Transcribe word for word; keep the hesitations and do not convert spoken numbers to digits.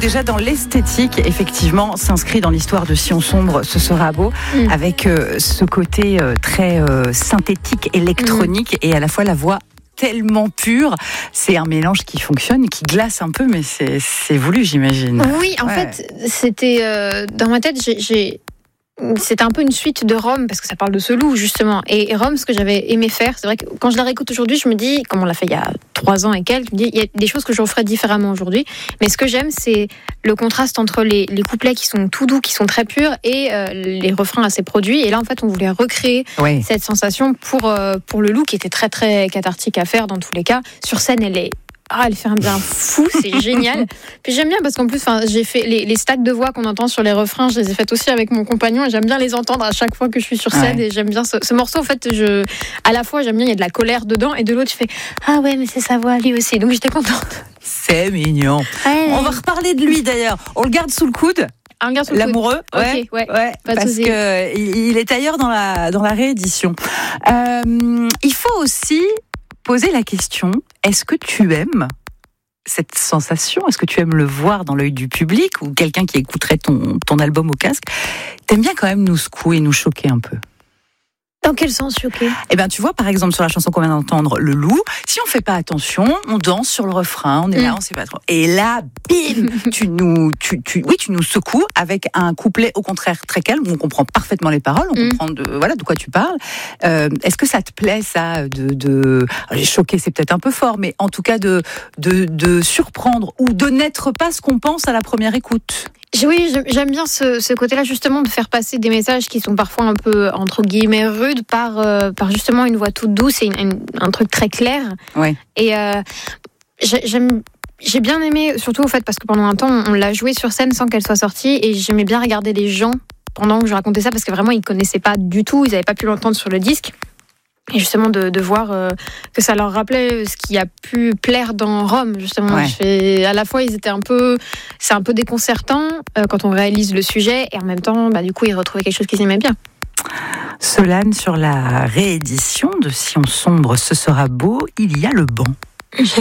déjà dans l'esthétique, effectivement, s'inscrit dans l'histoire de Si on sombre, ce sera beau, mmh. avec euh, ce côté euh, très euh, synthétique, électronique, mmh. et à la fois la voix tellement pure. C'est un mélange qui fonctionne, qui glace un peu, mais c'est, c'est voulu, j'imagine. Oui, en ouais. fait, c'était euh, dans ma tête, j'ai, j'ai c'était un peu une suite de Rome, parce que ça parle de ce loup, justement. Et Rome, ce que j'avais aimé faire, c'est vrai que quand je la réécoute aujourd'hui, je me dis, comme on l'a fait il y a trois ans et quelques, je me dis, il y a des choses que je referais différemment aujourd'hui. Mais ce que j'aime, c'est le contraste entre les, les couplets qui sont tout doux, qui sont très purs, et euh, les refrains assez produits. Et là, en fait, on voulait recréer oui. cette sensation pour, euh, pour le loup, qui était très, très cathartique à faire dans tous les cas. Sur scène, elle est Ah, elle fait un bien fou, c'est génial. Puis j'aime bien parce qu'en plus, j'ai fait les, les stacks de voix qu'on entend sur les refrains, je les ai faites aussi avec mon compagnon et j'aime bien les entendre à chaque fois que je suis sur scène. Ouais. Et j'aime bien ce, ce morceau. En fait, je, à la fois, j'aime bien, il y a de la colère dedans, et de l'autre, je fais ah ouais, mais c'est sa voix lui aussi. Donc j'étais contente. C'est mignon. Ouais. On va reparler de lui d'ailleurs. On le garde sous le coude. L'amoureux, ouais, okay, ouais, ouais parce que il est ailleurs dans la dans la réédition. Euh, il faut aussi poser la question, est-ce que tu aimes cette sensation ? Est-ce que tu aimes le voir dans l'œil du public ou quelqu'un qui écouterait ton, ton album au casque ? T'aimes bien quand même nous secouer, nous choquer un peu ? Dans quel sens choquer ? Eh bien, tu vois, par exemple, sur la chanson qu'on vient d'entendre, Le Loup, si on fait pas attention, on danse sur le refrain, on est mmh. là, on sait pas trop. Et là, bim, tu nous, tu, tu, oui, tu nous secoues avec un couplet, au contraire, très calme, où on comprend parfaitement les paroles, on mmh. comprend de, voilà, de quoi tu parles. Euh, est-ce que ça te plaît, ça, de, de, choquer, c'est peut-être un peu fort, mais en tout cas, de, de, de surprendre ou de n'être pas ce qu'on pense à la première écoute ? Oui, j'aime bien ce, ce côté-là, justement, de faire passer des messages qui sont parfois un peu, entre guillemets, rudes, par, euh, par justement une voix toute douce et une, une, un truc très clair. Ouais. Et euh, j'aime, j'ai bien aimé, surtout au fait, parce que pendant un temps, on l'a joué sur scène sans qu'elle soit sortie, et j'aimais bien regarder les gens pendant que je racontais ça, parce que vraiment, ils ne connaissaient pas du tout, ils n'avaient pas pu l'entendre sur le disque. Et justement de, de voir euh, que ça leur rappelait ce qui a pu plaire dans Rome, justement. Ouais. Je fais, à la fois, ils étaient un peu, c'est un peu déconcertant euh, quand on réalise le sujet, et en même temps, bah, du coup, ils retrouvaient quelque chose qu'ils aimaient bien. Solane, sur la réédition de Si on sombre, ce sera beau, il y a le banc.